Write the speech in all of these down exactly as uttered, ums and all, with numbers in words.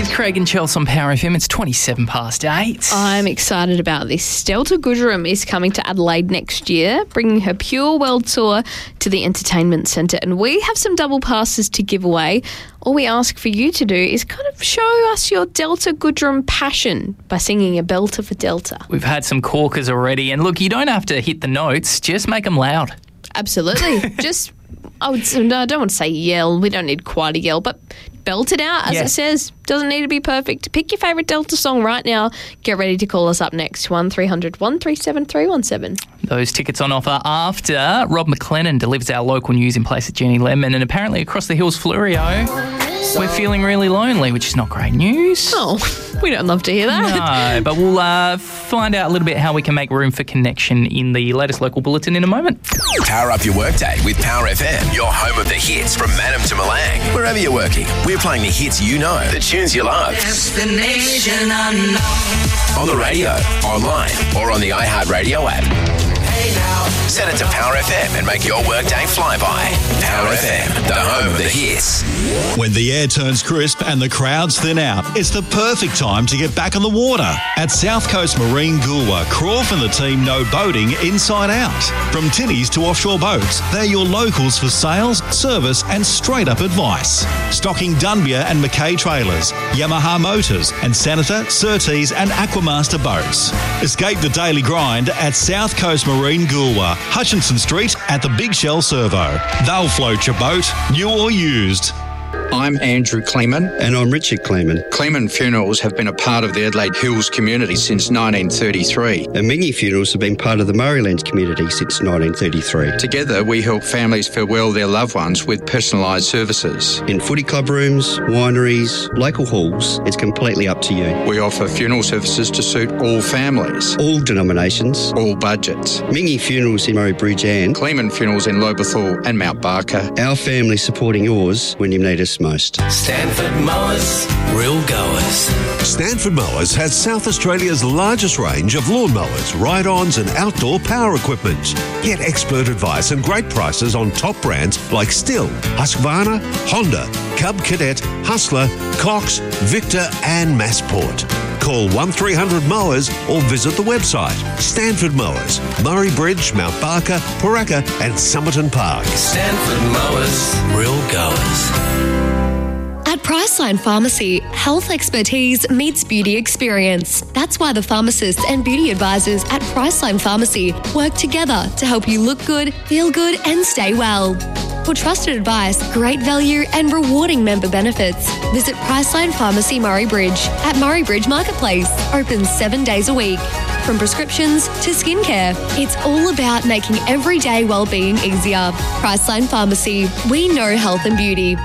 with Craig and Chelsea on Power F M. It's twenty-seven past eight. I'm excited about this. Delta Goodrem is coming to Adelaide next year, bringing her Pure World Tour to the Entertainment Centre, and we have some double passes to give away. All we ask for you to do is kind of show us your Delta Goodrem passion by singing a belter for Delta. We've had some corkers already, and look, you don't have to hit the notes, just make them loud. Absolutely. Just, I, would, no, I don't want to say yell. We don't need quite a yell, but belt it out, as yeah. it says. Doesn't need to be perfect. Pick your favourite Delta song right now. Get ready to call us up next. one three hundred one three seven three one seven. Those tickets on offer after Rob McLennan delivers our local news in place of Jenny Lemon, and apparently across the hills, Flurio, we're feeling really lonely, which is not great news. Oh, we don't love to hear that. No, but we'll uh, find out a little bit how we can make room for connection in the latest local bulletin in a moment. Power up your workday with Power F M, your home of the hits from Madam to Malang. Wherever you're working, we're playing the hits you know, the tunes you love. Destination unknown. On the radio, online, or on the iHeartRadio app. Hey now. Set it to Power F M and make your workday fly by. Power F M, the home of the hits. When the air turns crisp and the crowds thin out, it's the perfect time to get back on the water. At South Coast Marine Goolwa, Croft and the team know boating inside out. From tinnies to offshore boats, they're your locals for sales, service and straight-up advice. Stocking Dunbia and Mackay trailers, Yamaha motors and Senator, Surtees and Aquamaster boats. Escape the daily grind at South Coast Marine Goolwa, Hutchinson Street at the Big Shell Servo. They'll float your boat, new or used. I'm Andrew Kleeman. And I'm Richard Kleeman. Kleeman Funerals have been a part of the Adelaide Hills community since nineteen thirty-three. And Mingy Funerals have been part of the Murraylands community since nineteen thirty-three. Together, we help families farewell their loved ones with personalised services. In footy club rooms, wineries, local halls, it's completely up to you. We offer funeral services to suit all families. All denominations. All budgets. Mingy Funerals in Murray Bridge and Kleeman Funerals in Lobethal and Mount Barker. Our family supporting yours when you need us most. Stanford Mowers, real goers. Stanford Mowers has South Australia's largest range of lawnmowers, ride-ons and outdoor power equipment. Get expert advice and great prices on top brands like Stihl, Husqvarna, Honda, Cub Cadet, Hustler, Cox, Victor and Massport. Call one three hundred mowers or visit the website. Stanford Mowers, Murray Bridge, Mount Barker, Paraka and Somerton Park. Stanford Mowers, real goers. At Priceline Pharmacy, health expertise meets beauty experience. That's why the pharmacists and beauty advisors at Priceline Pharmacy work together to help you look good, feel good and stay well. For trusted advice, great value and rewarding member benefits, visit Priceline Pharmacy Murray Bridge at Murray Bridge Marketplace. Open seven days a week. From prescriptions to skincare, it's all about making everyday well-being easier. Priceline Pharmacy, we know health and beauty.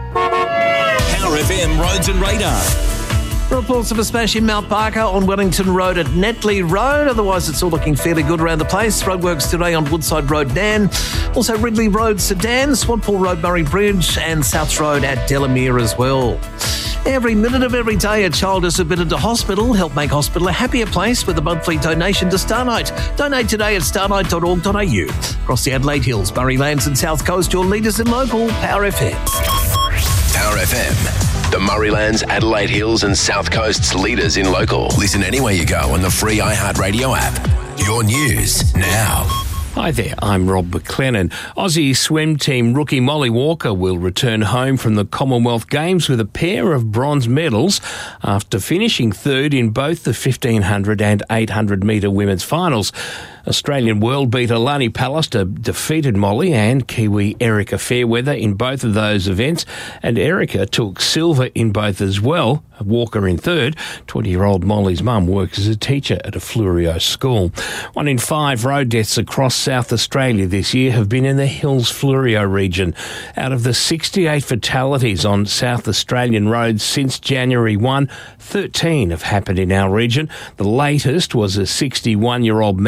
Power F M Roads and Radar. Reports of a smash in Mount Barker on Wellington Road at Netley Road. Otherwise, it's all looking fairly good around the place. Roadworks today on Woodside Road, Dan. Also, Ridley Road, Sedan, Swanpool Road, Murray Bridge, and South Road at Delamere as well. Every minute of every day, a child is admitted to hospital. Help make hospital a happier place with a monthly donation to Starnight. Donate today at starnight dot org dot a u. Across the Adelaide Hills, Murraylands and South Coast, your leaders in local, Power F M. Power F M, the Murraylands, Adelaide Hills and South Coast's leaders in local. Listen anywhere you go on the free iHeartRadio app. Your news now. Hi there, I'm Rob McLennan. Aussie swim team rookie Molly Walker will return home from the Commonwealth Games with a pair of bronze medals after finishing third in both the fifteen hundred and eight hundred metre women's finals. Australian world beater Lani Pallister defeated Molly and Kiwi Erica Fairweather in both of those events, and Erica took silver in both as well. Walker in third. twenty-year-old Molly's mum works as a teacher at a Flurio school. One in five road deaths across South Australia this year have been in the Hills Flurio region. Out of the sixty-eight fatalities on South Australian roads since January first, thirteen have happened in our region. The latest was a sixty-one-year-old man who was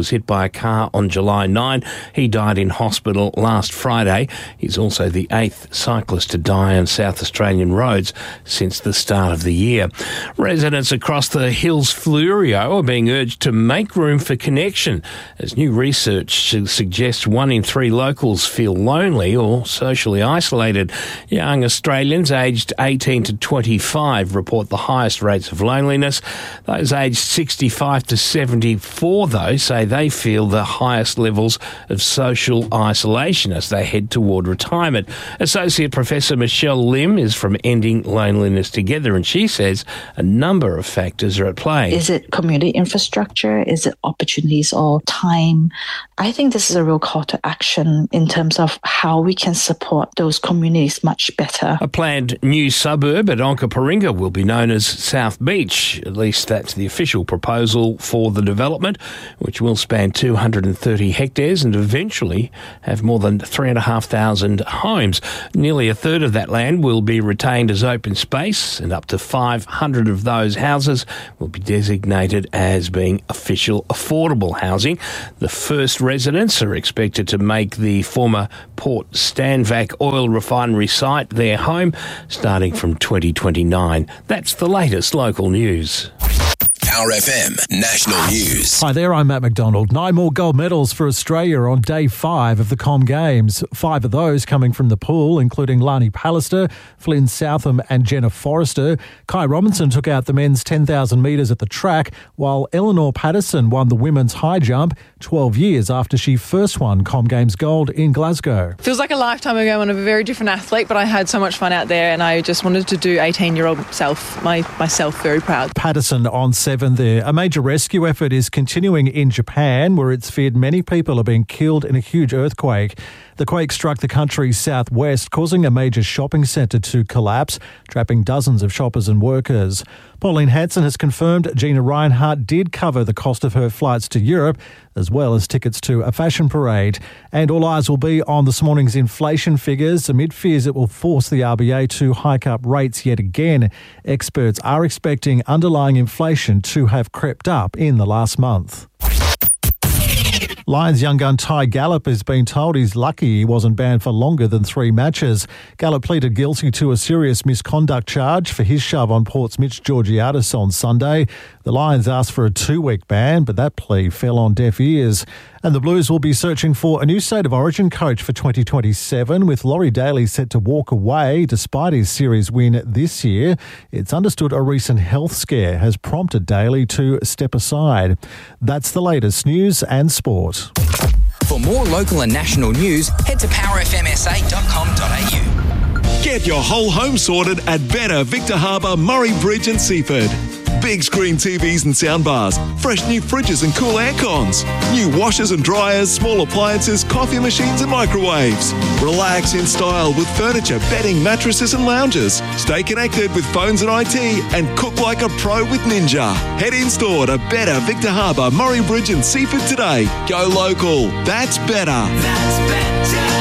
was hit by a car on July ninth. He died in hospital last Friday. He's also the eighth cyclist to die on South Australian roads since the start of the year. Residents across the Hills Flurio are being urged to make room for connection, as new research suggests one in three locals feel lonely or socially isolated. Young Australians aged eighteen to twenty-five report the highest rates of loneliness. Those aged sixty-five to seventy-four, though, say they feel the highest levels of social isolation as they head toward retirement. Associate Professor Michelle Lim is from Ending Loneliness Together, and she says a number of factors are at play. Is it community infrastructure? Is it opportunities or time? I think this is a real call to action in terms of how we can support those communities much better. A planned new suburb at Onkaparinga will be known as South Beach. At least that's the official proposal for the development, which will span two hundred thirty hectares and eventually have more than three thousand five hundred homes. Nearly a third of that land will be retained as open space, and up to five hundred of those houses will be designated as being official affordable housing. The first residents are expected to make the former Port Stanvac oil refinery site their home, starting from twenty twenty-nine. That's the latest local news. Power F M National News. Hi there, I'm Matt McDonald. Nine more gold medals for Australia on day five of the Com Games. Five of those coming from the pool, including Lani Pallister, Flynn Southam and Jenna Forrester. Kai Robinson took out the men's ten thousand metres at the track, while Eleanor Patterson won the women's high jump twelve years after she first won Com Games gold in Glasgow. Feels like a lifetime ago. I'm a very different athlete, but I had so much fun out there and I just wanted to do eighteen-year-old self, my, myself very proud. Patterson on seven there. A major rescue effort is continuing in Japan, where it's feared many people are being killed in a huge earthquake. The quake struck the country's southwest, causing a major shopping centre to collapse, trapping dozens of shoppers and workers. Pauline Hanson has confirmed Gina Reinhardt did cover the cost of her flights to Europe, as well as tickets to a fashion parade. And all eyes will be on this morning's inflation figures, amid fears it will force the R B A to hike up rates yet again. Experts are expecting underlying inflation to have crept up in the last month. Lions young gun Ty Gallup has been told he's lucky he wasn't banned for longer than three matches. Gallup pleaded guilty to a serious misconduct charge for his shove on Port's Mitch Georgiadis on Sunday. The Lions asked for a two-week ban, but that plea fell on deaf ears. And the Blues will be searching for a new State of Origin coach for twenty twenty-seven, with Laurie Daly set to walk away despite his series win this year. It's understood a recent health scare has prompted Daly to step aside. That's the latest news and sport. For more local and national news, head to power f m s a dot com dot a u. Get your whole home sorted at Better Victor Harbour, Murray Bridge and Seaford. Big screen T Vs and soundbars, fresh new fridges and cool air cons, new washers and dryers, small appliances, coffee machines and microwaves. Relax in style with furniture, bedding, mattresses and lounges. Stay connected with phones and I T and cook like a pro with Ninja. Head in store to Better Victor Harbour, Murray Bridge and Seaford today. Go local. That's better. That's better.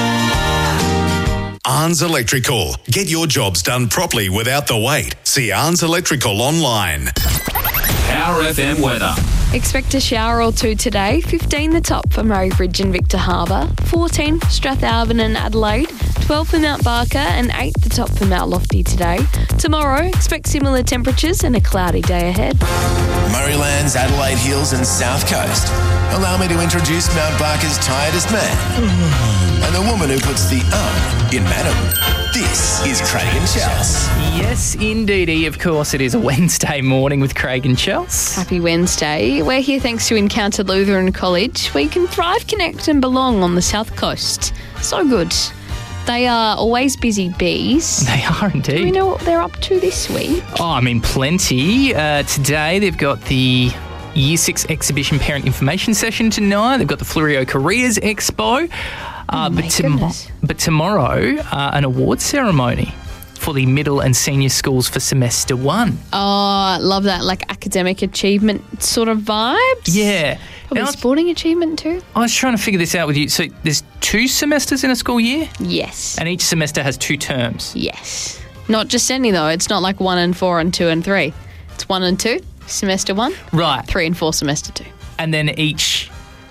Arns Electrical. Get your jobs done properly without the wait. See Arns Electrical online. Power F M weather. Expect a shower or two today. fifteen the top for Murray Bridge and Victor Harbour. fourteen for Strathalbyn and Adelaide. twelve for Mount Barker and eight the top for Mount Lofty today. Tomorrow, expect similar temperatures and a cloudy day ahead. Murraylands, Adelaide Hills and South Coast. Allow me to introduce Mount Barker's tiredest man and the woman who puts the um in madam. This is Craig and Chels. Yes, indeedy. Of course, it is a Wednesday morning with Craig and Chels. Happy Wednesday. We're here thanks to Encounter Lutheran College, where you can thrive, connect and belong on the South Coast. So good. They are always busy bees. They are indeed. Do we know what they're up to this week? Oh, I mean, plenty. Uh, today they've got the Year six Exhibition Parent Information Session tonight. They've got the Flurio Careers Expo. Uh, oh but, tom- but tomorrow, uh, an award ceremony for the middle and senior schools for semester one. Oh, love that. Like academic achievement sort of vibes. Yeah. Probably sporting achievement too. I was trying to figure this out with you. So there's two semesters in a school year? Yes. And each semester has two terms? Yes. Not just any though. It's not like one and four and two and three. It's one and two, semester one. Right. Three and four, semester two. And then each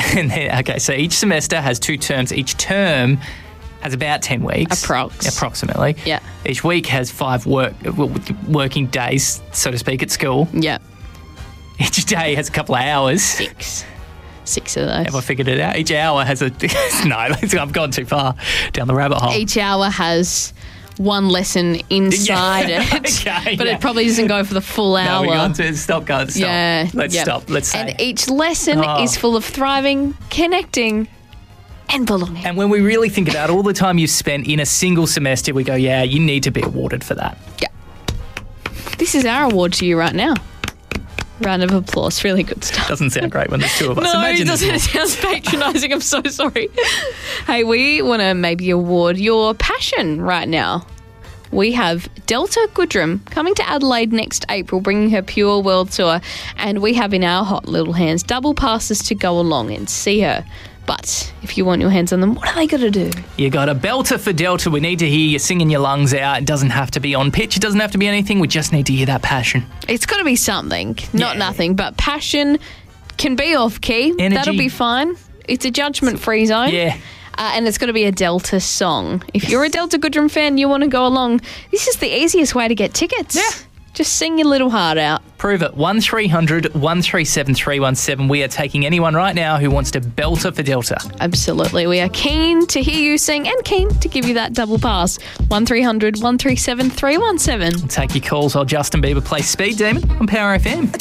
And then, okay, so each semester has two terms. Each term has about ten weeks. Approx. Approximately. Yeah. Each week has five work working days, so to speak, at school. Yeah. Each day has a couple of hours. Six. Six of those. Have I figured it out? Each hour has a... no, I've gone too far down the rabbit hole. Each hour has one lesson inside Yeah, it, okay, but yeah. it probably doesn't go for the full hour. No, we're going to stop, going, stop. Yeah. Let's yep. stop. Let's say. And each lesson Oh. is full of thriving, connecting, and belonging. And when we really think about all the time you've spent in a single semester, we go, yeah, you need to be awarded for that. Yeah. This is our award to you right now. Round of applause. Really good stuff. Doesn't sound great when there's two of us. No, Imagine it doesn't. It this. sounds patronising. I'm so sorry. Hey, we want to maybe award your passion right now. We have Delta Goodrum coming to Adelaide next April, bringing her Pure World Tour, and we have in our hot little hands double passes to go along and see her. But if you want your hands on them, what are they got to do? You got a belter for Delta. We need to hear you singing your lungs out. It doesn't have to be on pitch. It doesn't have to be anything. We just need to hear that passion. It's got to be something, not nothing, but passion can be off key. Energy. That'll be fine. It's a judgment-free zone. Yeah. Uh, and it's got to be a Delta song. If you're a Delta Goodrum fan, you want to go along, this is the easiest way to get tickets. Yeah. Just sing your little heart out. Prove it. one three hundred, one three seven, three one seven. We are taking anyone right now who wants to belter for Delta. Absolutely. We are keen to hear you sing and keen to give you that double pass. one three hundred, one three seven, three one seven. Take your calls while Justin Bieber plays Speed Demon on Power F M.